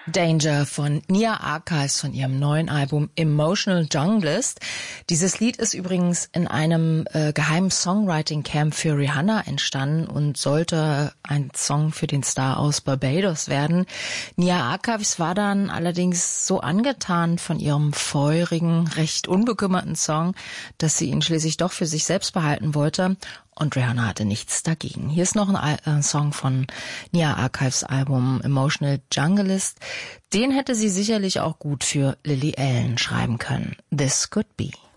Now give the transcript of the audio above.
Danger von Nia Archives von ihrem neuen Album Emotional Junglist. Dieses Lied ist übrigens in einem geheimen Songwriting-Camp für Rihanna entstanden und sollte ein Song für den Star aus Barbados werden. Nia Archives war dann allerdings so angetan von ihrem feurigen, recht unbekümmerten Song, dass sie ihn schließlich doch für sich selbst behalten wollte. Und Rihanna hatte nichts dagegen. Hier ist noch ein Song von Nia Archives Album Emotional Junglist. Den hätte sie sicherlich auch gut für Lily Allen schreiben können. This Could Be.